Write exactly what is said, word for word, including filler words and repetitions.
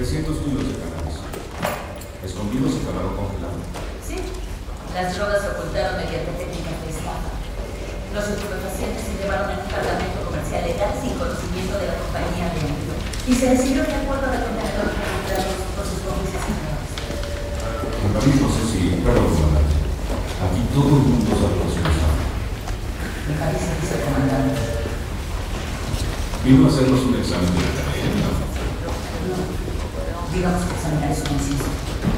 trescientos kilos de cannabis. Escondidos y acabaron congelados. Sí, las drogas se ocultaron mediante técnicas de estafa. Los estupefacientes se llevaron en un cargamento comercial legal sin conocimiento de la compañía de envío y se recibió de acuerdo de contenedor registrados por sus cómplices privados. En París no sé si, claro, comandante. Aquí todo el mundo sabe lo que está. Me parece que se comandante. Vino a hacernos un examen de la cadena. No, digamos que examinar su conciencia.